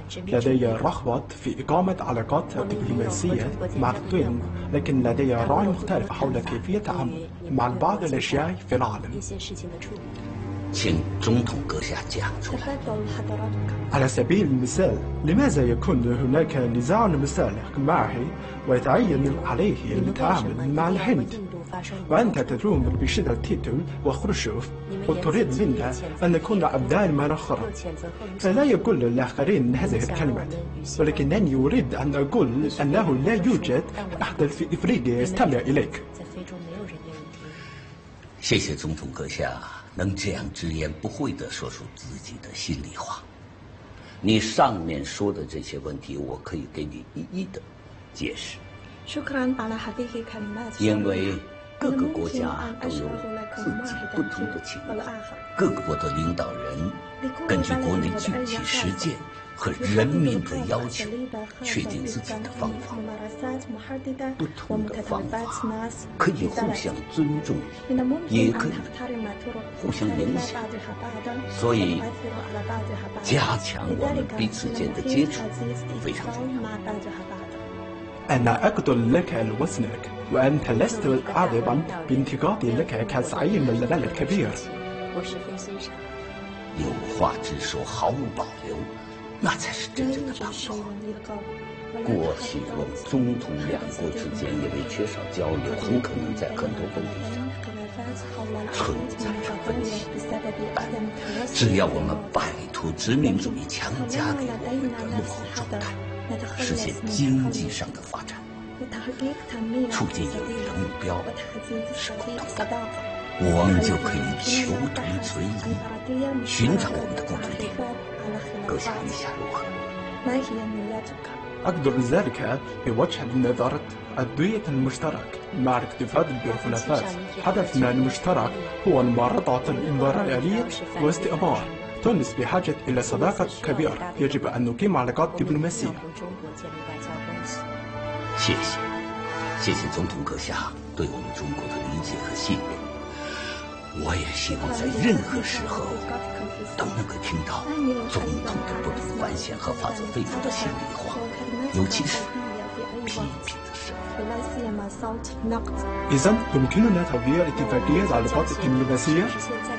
لدي رغبة في إقامة علاقات دبلوماسية مع الصين، لكن لدي رأي مختلف حول كيفية التعامل مع بعض الأشياء في العالم. 请总统阁下讲出来。 على سبيل المثال، لماذا يكون هناك نزاع مصالح معه ويتعين عليه التعامل مع الهند؟ وأنت تدعم بشدة تيتو وخروشوف وتريد منا أن نكون أبناء من آخر. فلا يقول للآخرين هذه الكلمات، ولكنني أريد أن أقول أنه لا يوجد أحد في إفريقيا يستمع إليك. 谢谢总统阁下能这样直言不讳地说出自己的心里话。你上面说的这些问题，我可以给你一一的解释。因为各个国家都有自己不同的情况，各个国的领导人根据国内具体实践和人民的要求，确定自己的方法。不同的方法可以互相尊重，也可以互相影响。所以，加强我们彼此间的接触非常重要。 أنا أقتل لك وزنك وأنت لست عاضبا بانتقادي لك كزعيم المال الكبير. 有话直说，毫无保留，那才是真正的帮助。过去我们中土两国之间因为缺少交流，很可能在很多问题上存在着分歧。但只要我们摆脱殖民主义强加给我们的落后状态， 实现经济上的发展，促进友谊的目标是共同的，我们就可以求同存异，寻找我们的共同点。阁下意下如何？ أقدر ذلك بوجه النظر الدوية المشترك مع الاكتفاء بالخلافات. هدفنا المشترك هو المعارضة الإمبريالية واستئمار. تونس بحاجة إلى صداقة كبيرة، يجب أن نقيم علاقات دبلوماسية. 谢谢，谢谢总统阁下对我们中国的理解和信任。我也希望在任何时候都能够听到总统的不同凡响和发自肺腑的心里话，尤其是批评的时候。 إذن يمكننا تغيير اتفاقية العلاقات الدبلوماسية؟